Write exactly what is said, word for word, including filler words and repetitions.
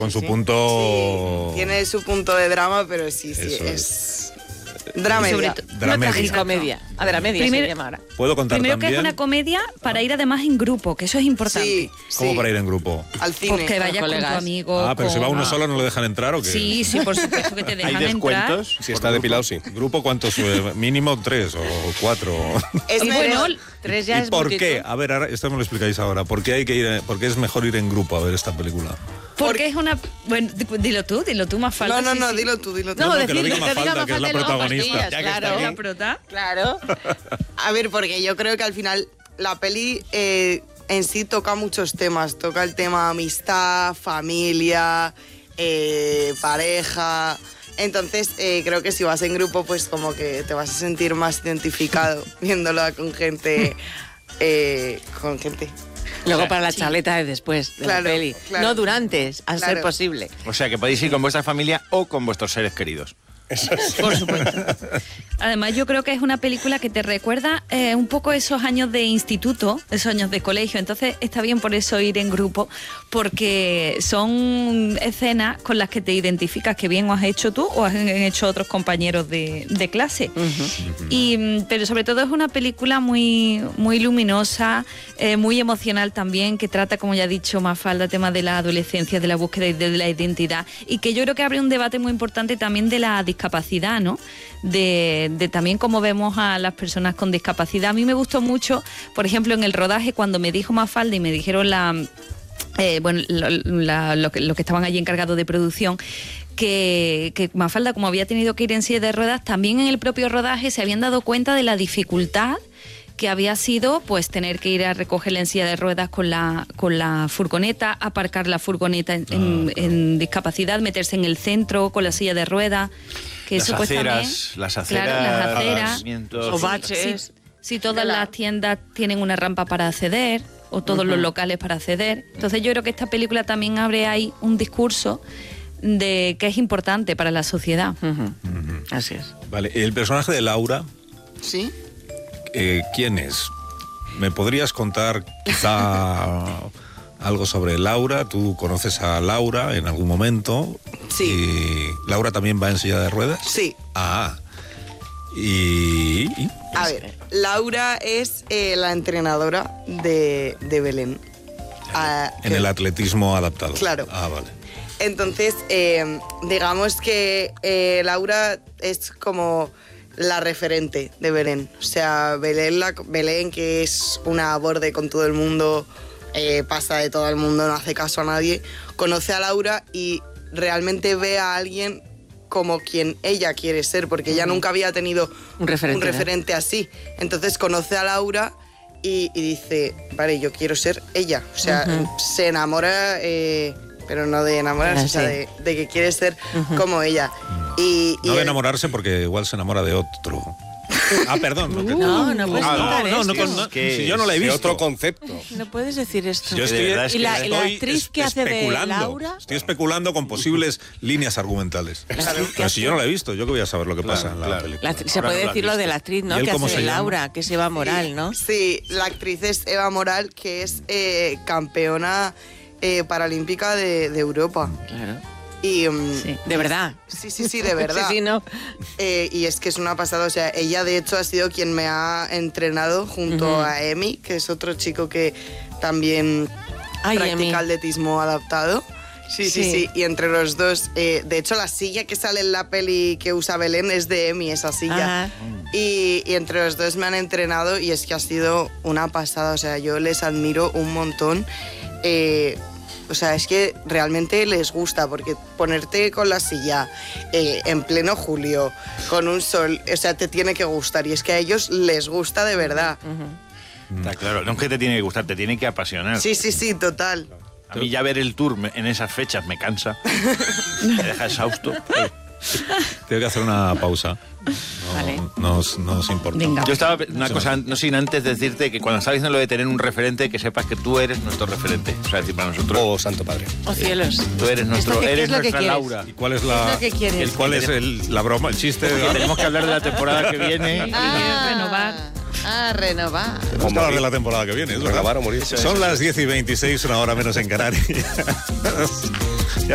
Con su punto... Sí, tiene su punto de drama, pero sí, sí, Eso es... Dramedia. Una tragicomedia. A dramedia Primero- se llama ahora. ¿Puedo contar Primero también? que es una comedia para ir además en grupo, que eso es importante. Sí, ¿Cómo sí, para ir en grupo? al cine. Pues que vayas con tu colegas. amigo. Ah, pero si va con- uno solo no lo dejan entrar ¿o qué? Sí, sí, por supuesto que te ¿Hay dejan entrar. descuentos? Si está depilado, sí. ¿Grupo cuántos? Eh, Mínimo tres o cuatro. Es Y bueno, mejor- Tres ya ¿Y es por multitud. qué? A ver, ahora, esto me lo explicáis ahora. ¿Por qué, hay que ir, por qué es mejor ir en grupo a ver esta película? porque es una... Bueno, di- dilo tú, dilo tú, más falta. No, no, sí, no, sí. dilo tú, dilo tú. No, No, que lo decir, diga que diga Mafalda, que es la Mafalda y luego protagonista. pastillas, Ya que está claro. aquí. La prota. Claro. A ver, porque yo creo que al final la peli eh, en sí toca muchos temas. Toca el tema amistad, familia, eh, pareja. Entonces, eh, creo que si vas en grupo, pues como que te vas a sentir más identificado viéndola con gente... eh, con gente. Luego para la charleta de después de Claro, la peli. claro. No durante, a ser Claro. posible. O sea, que podéis ir con vuestra familia o con vuestros seres queridos. Por supuesto. Además, yo creo que es una película que te recuerda eh, un poco esos años de instituto, esos años de colegio. Entonces, está bien por eso ir en grupo, porque son escenas con las que te identificas, que bien o has hecho tú o han hecho otros compañeros de, de clase. Y, mm, pero sobre todo es una película muy, muy luminosa, eh, muy emocional también, que trata, como ya ha dicho Mafalda, temas de la adolescencia, de la búsqueda y de la identidad, y que yo creo que abre un debate muy importante también de la discapacidad, ¿no? De, de también cómo vemos a las personas con discapacidad. A mí me gustó mucho, por ejemplo, en el rodaje, cuando me dijo Mafalda y me dijeron la... Eh, bueno, lo, la- lo que, lo que estaban allí encargados de producción, que, que Mafalda, como había tenido que ir en silla de ruedas, también en el propio rodaje se habían dado cuenta de la dificultad que había sido pues tener que ir a recogerla en silla de ruedas con la, con la furgoneta, aparcar la furgoneta en, en- en discapacidad, meterse en el centro con la silla de ruedas, que Las eso pues también... aceras, las aceras, Claro, las aceras. pavimientos. O baches. Si, si todas las tiendas tienen una rampa para acceder, o todos los locales para acceder. Entonces yo creo que esta película también abre ahí un discurso de que es importante para la sociedad. Ujú. Así es. Vale, el personaje de Laura, ¿Sí? eh, ¿quién es? ¿Me podrías contar quizá algo sobre Laura? ¿Tú conoces a Laura en algún momento? Sí. ¿Y Laura también va en silla de ruedas? Sí. Ah. Y... y- A ver, Laura es eh, la entrenadora de, de Belén. Ah, en que- el atletismo adaptado. Claro. Ah, vale. Entonces, eh, digamos que eh, Laura es como la referente de Belén. O sea, Belén, la, Belén que es una borde con todo el mundo, eh, pasa de todo el mundo, no hace caso a nadie, conoce a Laura y realmente ve a alguien como quien ella quiere ser, porque ella nunca había tenido Un referente, un referente así. Entonces conoce a Laura y, y dice, vale, yo quiero ser ella. O sea, Ujú. se enamora, eh, pero no de enamorarse, Ah, o sea, sí. de, de que quiere ser como ella. Y, y No de el- enamorarse porque igual se enamora de otro. Ah, perdón. No, que- No, no puedes Ah, contar no, no, esto. no, no, que si yo no la he De visto. otro concepto. No puedes decir esto. Yo De estoy, verdad es ¿Y la- que y la estoy actriz es- que hace de especulando. Laura? Estoy especulando con posibles líneas argumentales. La actriz que Pero si hace- yo no la he visto, yo que voy a saber lo que pasa Claro, en la claro. película. La actriz- se Ahora puede no la has decir lo de visto. la actriz, ¿Y ¿no? él Que cómo hace se de llama? Laura, que es Eva Moral, ¿no? Sí, la actriz es Eva Moral, que es eh, campeona eh, paralímpica de, de Europa. Claro. Y, mm, Sí. De verdad. sí, sí, sí, de verdad. Sí, sí, no. Eh, y es que es una pasada, o sea, ella de hecho ha sido quien me ha entrenado junto Ujú. a Emi, que es otro chico que también Ay, practica Emi. atletismo adaptado. Sí, sí, Sí. sí, y entre los dos, eh, de hecho la silla que sale en la peli que usa Belén es de Emi, esa silla. Ajá. Y, y entre los dos me han entrenado y es que ha sido una pasada, o sea, yo les admiro un montón. Eh, o sea, es que realmente les gusta, porque ponerte con la silla eh, en pleno julio, con un sol, o sea, te tiene que gustar. Y es que a ellos les gusta de verdad. Está claro, no es que te tiene que gustar, te tiene que apasionar. Sí, sí, sí, total. A mí ya ver el tour me- en esas fechas me cansa, me deja exhausto. Tengo que hacer una pausa. No, Vale. no os- no os importa. Venga. Yo estaba, una cosa, no sin antes decirte que cuando estaba diciendo lo de tener un referente, que sepas que tú eres nuestro referente. O sea, es decir, para nosotros, Oh, Santo Padre. Oh, cielos. tú eres nuestro, ¿Esto qué- qué eres es lo que nuestra quieres? Laura. ¿Y cuál es ¿Qué la, es lo que quieres? el, cuál es el- la broma, el chiste? Que tenemos que hablar de la temporada que viene. Ah, renovar. Ah, renovar. Tenemos que hablar de la temporada que viene, es verdad. Renovar o morir. Son las diez y veintiséis, una hora menos en Canarias.